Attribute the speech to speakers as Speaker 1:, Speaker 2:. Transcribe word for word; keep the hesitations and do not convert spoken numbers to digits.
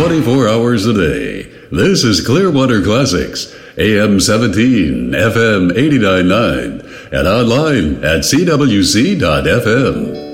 Speaker 1: twenty-four hours a day. This is Clearwater Classics, A M seventeen, F M eighty-nine point nine, and online at C W C dot F M.